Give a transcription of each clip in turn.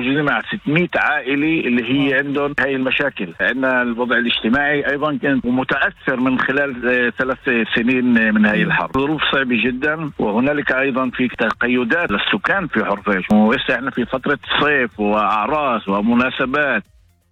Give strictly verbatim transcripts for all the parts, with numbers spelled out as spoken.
موجودين مع ستمائة عائلة اللي هي عندهم هاي المشاكل. عندنا الوضع الاجتماعي أيضا كان متأثر من خلال ثلاث سنين من هاي الحرب. ظروف صعبة جدا، وهنالك أيضا في تقيدات للسكان في حرفيش، وهسه احنا في فترة صيف وأعراس ومناسبات.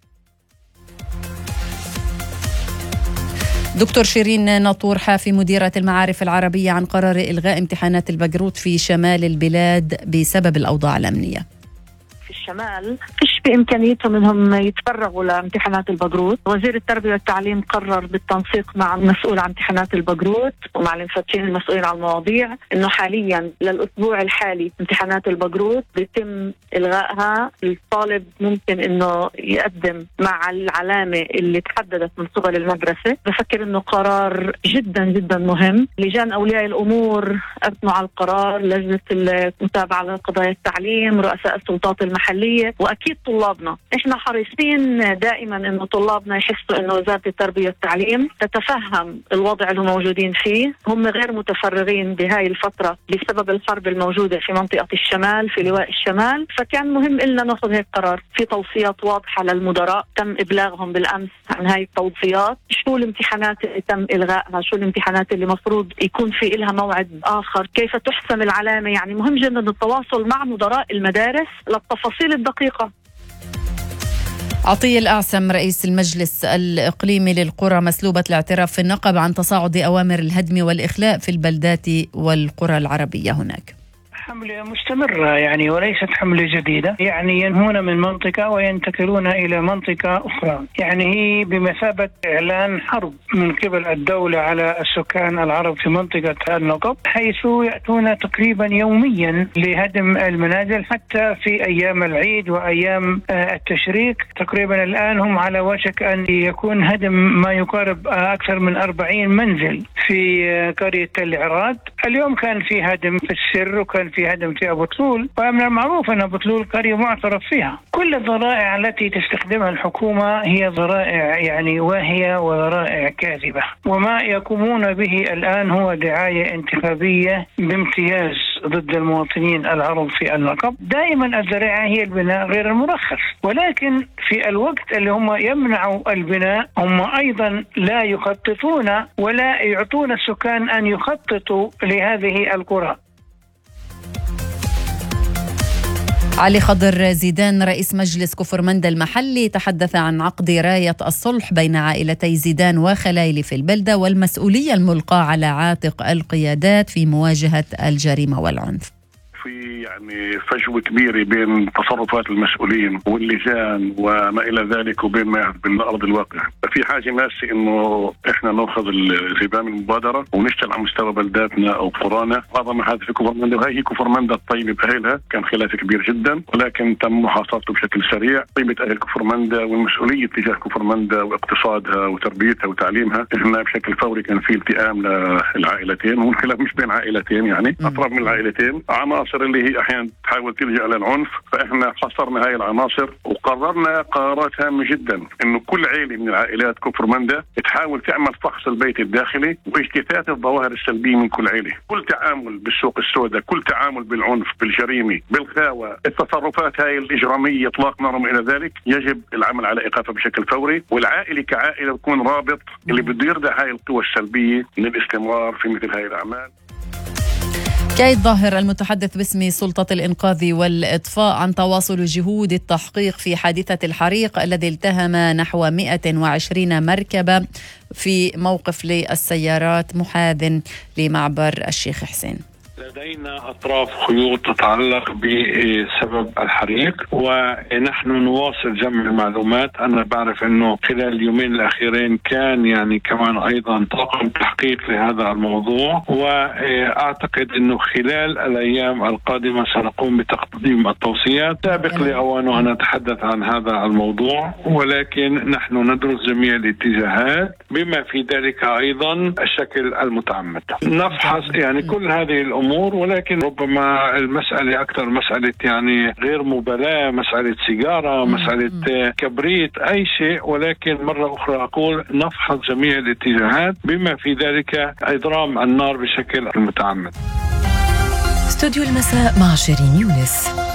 دكتور شيرين ناطور حافي، مديرة المعارف العربية، عن قرار إلغاء امتحانات البكالوريوس في شمال البلاد بسبب الأوضاع الأمنية. في الشمال فيش بإمكانيتهم انهم يتفرغوا لامتحانات البكالوريوس. وزير التربية والتعليم قرر بالتنسيق مع المسؤول عن امتحانات البكالوريوس ومع المفتشين المسؤولين عن المواضيع انه حاليا للاسبوع الحالي امتحانات البكالوريوس بيتم الغائها. الطالب ممكن انه يقدم مع العلامة اللي تحددت من قبل المدرسة. بفكر انه قرار جدا جدا مهم. لجان اولياء الامور اثنوا على القرار، لجنة المتابعة لقضايا التعليم، رؤساء السلطات المحلية، وأكيد طلابنا. إحنا حريصين دائما إنه طلابنا يحسوا إنه وزارة التربية والتعليم تتفهم الوضع اللي موجودين فيه. هم غير متفرغين بهاي الفترة بسبب الحرب الموجودة في منطقة الشمال في لواء الشمال، فكان مهم إلنا نأخذ هيك قرار. في توصيات واضحة للمدراء تم إبلاغهم بالأمس عن هاي التوصيات، شو الامتحانات اللي تم إلغائها، شو الامتحانات اللي مفروض يكون في إلها موعد آخر، كيف تحسم العلامة. يعني مهم جدا التواصل مع مدراء المدارس للتفاصيل الدقيقة. عطية الأعسم، رئيس المجلس الإقليمي للقرى مسلوبة الاعتراف في النقب، عن تصاعد أوامر الهدم والإخلاء في البلدات والقرى العربية هناك. حملة مستمرة يعني وليست حملة جديدة، يعني ينهون من منطقة وينتقلون إلى منطقة أخرى. يعني هي بمثابة إعلان حرب من قبل الدولة على السكان العرب في منطقة النقب، حيث يأتون تقريبا يوميا لهدم المنازل حتى في أيام العيد وأيام التشريق. تقريبا الآن هم على وشك أن يكون هدم ما يقارب أكثر من أربعين منزل في قرية العراد. اليوم كان في هدم في السر وكان في هدم في أبو طلول، ومن المعروف أن أبو طلول قرية معترف فيها. كل الذرائع التي تستخدمها الحكومة هي ذرائع يعني واهية وذرائع كاذبة، وما يقومون به الآن هو دعاية انتخابية بامتياز ضد المواطنين العرب في النقب. دائما الذريعة هي البناء غير المرخص، ولكن في الوقت اللي هم يمنعوا البناء هم أيضا لا يخططون ولا يعطون السكان أن يخططوا لهذه القرى. علي خضر زيدان، رئيس مجلس كفرمندا المحلي، تحدث عن عقد راية الصلح بين عائلتي زيدان وخلايلي في البلدة والمسؤولية الملقاة على عاتق القيادات في مواجهة الجريمة والعنف. في يعني فجوة كبيرة بين تصرفات المسؤولين واللجان وما إلى ذلك وبين ما يحدث بالأرض الواقع. في حاجة ماسة إنه إحنا نأخذ زمام المبادرة ونشتغل على مستوى بلداتنا أو قرانا. رغم هذا في كفرمندا، وهي هي كفرمندا الطيبة بأهلها كان خلاف كبير جدا، ولكن تم محاصرته بشكل سريع. طيبة أهل كفرمندا والمسؤولية تجاه كفرمندا واقتصادها وتربيتها وتعليمها، إحنا بشكل فوري كان في التئام للعائلتين، والخلاف مش بين عائلتين، يعني أطراف من العائلتين، عناصر اللي هي أحيانا تحاول تلجأ للعنف. فإحنا حصرنا هاي العناصر وقررنا قرارات هامة جدا إنه كل عائلة من العائلات كفرمندا تحاول تعمل فحص البيت الداخلي واجتثاث الظواهر السلبية من كل عائلة. كل تعامل بالسوق السوداء، كل تعامل بالعنف، بالجريمة، بالخاوة، التصرفات هاي الإجرامية، إطلاق نار إلى ذلك، يجب العمل على إيقافها بشكل فوري. والعائلة كعائلة تكون رابط اللي بده يردع هاي القوى السلبية من الاستمرار في مثل هاي الأعمال. كايد ظاهر، المتحدث باسم سلطة الإنقاذ والإطفاء، عن تواصل جهود التحقيق في حادثة الحريق الذي التهم نحو مئة وعشرين مركبة في موقف للسيارات محاذ لمعبر الشيخ حسين. لدينا أطراف خيوط تتعلق بسبب الحريق، ونحن نواصل جمع المعلومات. أنا بعرف أنه خلال اليومين الأخيرين كان يعني كمان أيضا طاقم تحقيق لهذا الموضوع، وأعتقد أنه خلال الأيام القادمة سنقوم بتقديم التوصيات. سابق لأوانه أن نتحدث عن هذا الموضوع، ولكن نحن ندرس جميع الاتجاهات بما في ذلك أيضا الشكل المتعمد. نفحص يعني كل هذه الأمور، ولكن ربما المسألة أكثر مسألة يعني غير مبالاة، مسألة سيجارة، مسألة كبريت، أي شيء. ولكن مرة أخرى أقول نفحص جميع الاتجاهات بما في ذلك إضرام النار بشكل متعمد. استوديو المساء مع شيرين يونس.